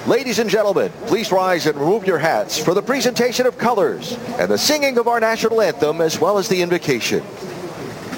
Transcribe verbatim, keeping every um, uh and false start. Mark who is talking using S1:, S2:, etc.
S1: Ladies and gentlemen, please rise and remove your hats for the presentation of colors and the singing of our national anthem as well as the invocation.